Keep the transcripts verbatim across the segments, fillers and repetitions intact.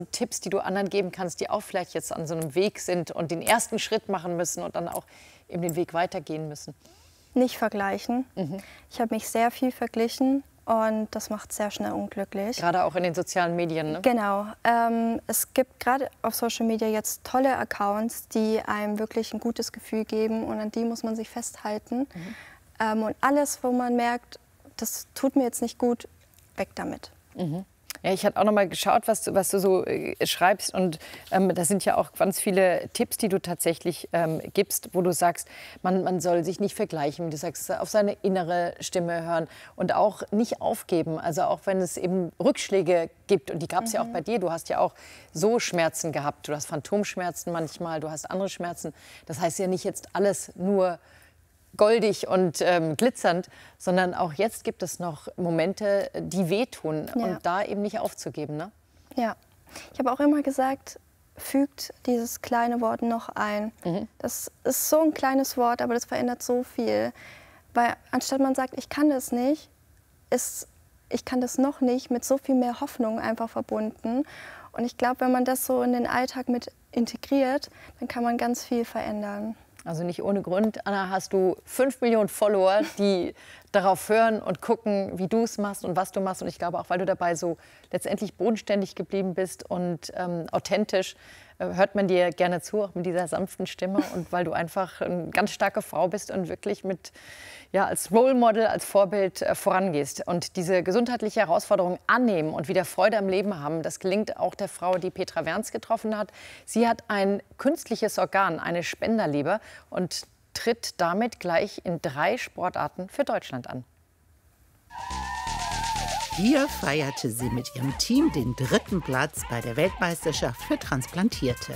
Tipps, die du anderen geben kannst, die auch vielleicht jetzt an so einem Weg sind und den ersten Schritt machen müssen und dann auch eben den Weg weitergehen müssen? Nicht vergleichen. Mhm. Ich habe mich sehr viel verglichen und das macht sehr schnell unglücklich. Gerade auch in den sozialen Medien, ne? Genau. Ähm, es gibt gerade auf Social Media jetzt tolle Accounts, die einem wirklich ein gutes Gefühl geben und an die muss man sich festhalten. Mhm. Ähm, und alles, wo man merkt, das tut mir jetzt nicht gut, weg damit. Mhm. Ja, ich hatte auch noch mal geschaut, was du, was du so äh, schreibst. Und ähm, da sind ja auch ganz viele Tipps, die du tatsächlich ähm, gibst, wo du sagst, man, man soll sich nicht vergleichen. Du sagst, auf seine innere Stimme hören und auch nicht aufgeben. Also auch wenn es eben Rückschläge gibt. Und die gab es mhm. ja auch bei dir. Du hast ja auch so Schmerzen gehabt. Du hast Phantomschmerzen manchmal, du hast andere Schmerzen. Das heißt ja nicht jetzt alles nur goldig und ähm, glitzernd, sondern auch jetzt gibt es noch Momente, die wehtun Ja. und da eben nicht aufzugeben, ne? Ja, ich habe auch immer gesagt, fügt dieses kleine Wort noch ein. Mhm. Das ist so ein kleines Wort, aber das verändert so viel. Weil anstatt man sagt, ich kann das nicht, ist ich kann das noch nicht mit so viel mehr Hoffnung einfach verbunden. Und ich glaube, wenn man das so in den Alltag mit integriert, dann kann man ganz viel verändern. Also nicht ohne Grund, Anna, hast du fünf Millionen Follower, die darauf hören und gucken, wie du es machst und was du machst. Und ich glaube auch, weil du dabei so letztendlich bodenständig geblieben bist und ähm, authentisch, äh, hört man dir gerne zu, auch mit dieser sanften Stimme. Und weil du einfach eine ganz starke Frau bist und wirklich mit, ja, als Role Model, als Vorbild äh, vorangehst. Und diese gesundheitliche Herausforderung annehmen und wieder Freude am Leben haben, das gelingt auch der Frau, die Petra Werns getroffen hat. Sie hat ein künstliches Organ, eine Spenderleber, und tritt damit gleich in drei Sportarten für Deutschland an. Hier feierte sie mit ihrem Team den dritten Platz bei der Weltmeisterschaft für Transplantierte.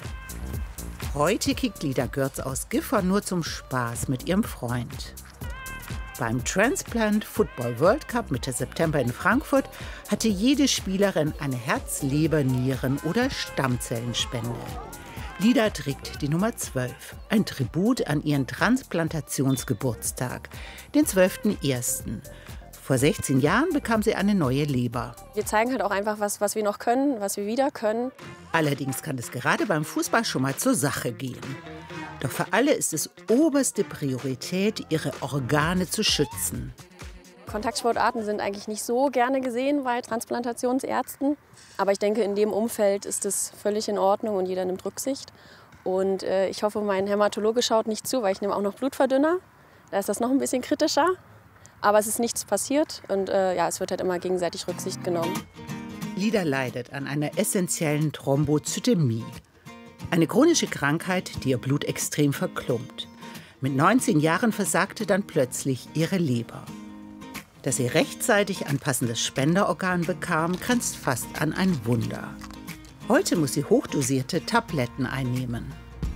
Heute kickt Lida Görz aus Gifhorn nur zum Spaß mit ihrem Freund. Beim Transplant Football World Cup Mitte September in Frankfurt hatte jede Spielerin eine Herz-, Leber-, Nieren- oder Stammzellenspende. Lida trägt die Nummer zwölf, ein Tribut an ihren Transplantationsgeburtstag, den zwölften ersten Vor sechzehn Jahren bekam sie eine neue Leber. Wir zeigen halt auch einfach, was, was wir noch können, was wir wieder können. Allerdings kann es gerade beim Fußball schon mal zur Sache gehen. Doch für alle ist es oberste Priorität, ihre Organe zu schützen. Kontaktsportarten sind eigentlich nicht so gerne gesehen bei Transplantationsärzten. Aber ich denke, in dem Umfeld ist es völlig in Ordnung und jeder nimmt Rücksicht. Und äh, ich hoffe, mein Hämatologe schaut nicht zu, weil ich nehme auch noch Blutverdünner. Da ist das noch ein bisschen kritischer. Aber es ist nichts passiert und äh, ja, es wird halt immer gegenseitig Rücksicht genommen. Lida leidet an einer essentiellen Thrombozytämie. Eine chronische Krankheit, die ihr Blut extrem verklumpt. Mit neunzehn Jahren versagte dann plötzlich ihre Leber. Dass sie rechtzeitig ein passendes Spenderorgan bekam, grenzt fast an ein Wunder. Heute muss sie hochdosierte Tabletten einnehmen.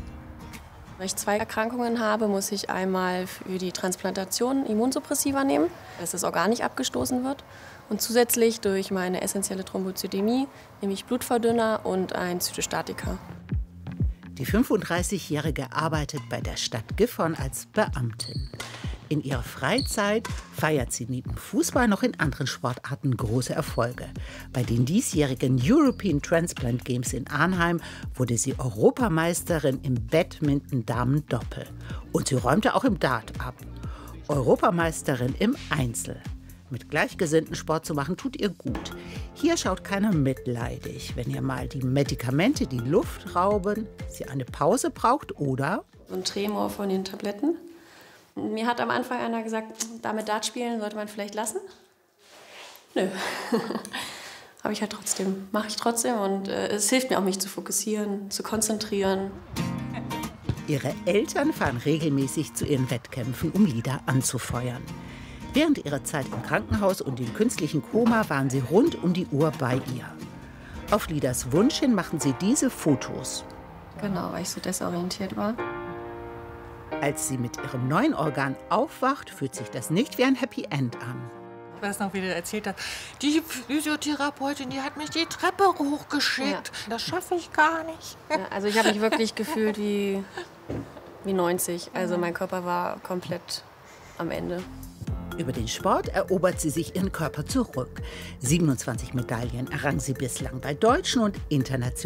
Weil ich zwei Erkrankungen habe, muss ich einmal für die Transplantation Immunsuppressiva nehmen, dass das Organ nicht abgestoßen wird. Und zusätzlich durch meine essentielle Thrombozytämie nehme ich Blutverdünner und ein Zytostatika. Die fünfunddreißigjährige arbeitet bei der Stadt Gifhorn als Beamtin. In ihrer Freizeit feiert sie neben Fußball noch in anderen Sportarten große Erfolge. Bei den diesjährigen European Transplant Games in Arnheim wurde sie Europameisterin im Badminton-Damen-Doppel. Und sie räumte auch im Dart ab. Europameisterin im Einzel. Mit Gleichgesinnten Sport zu machen, tut ihr gut. Hier schaut keiner mitleidig, wenn ihr mal die Medikamente die Luft rauben, sie eine Pause braucht oder... So ein Tremor von den Tabletten. Mir hat am Anfang einer gesagt, damit Dart spielen sollte man vielleicht lassen. Nö. Aber ich halt trotzdem, mache ich trotzdem und äh, es hilft mir auch, mich zu fokussieren, zu konzentrieren. Ihre Eltern fahren regelmäßig zu ihren Wettkämpfen, um Lida anzufeuern. Während ihrer Zeit im Krankenhaus und im künstlichen Koma waren sie rund um die Uhr bei ihr. Auf Lidas Wunsch hin machen sie diese Fotos. Genau, weil ich so desorientiert war. Als sie mit ihrem neuen Organ aufwacht, fühlt sich das nicht wie ein Happy End an. Ich weiß noch, wie du erzählt hast, die Physiotherapeutin, die hat mich die Treppe hochgeschickt. Ja. Das schaffe ich gar nicht. Ja, also ich habe mich wirklich gefühlt wie, wie neunzig. Also mein Körper war komplett am Ende. Über den Sport erobert sie sich ihren Körper zurück. siebenundzwanzig Medaillen errang sie bislang bei deutschen und internationalen